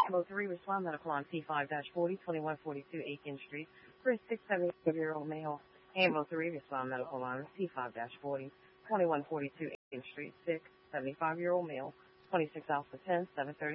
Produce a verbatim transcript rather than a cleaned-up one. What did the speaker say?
Ambo three, Respond Medical on C five forty, twenty-one forty-two Aiken Street for a six seventy-year-old male. Ambo three, Respond Medical on C five forty, twenty-one forty-two Aiken Street, six seventy-five-year-old male, twenty-six Alpha ten, seven thirty.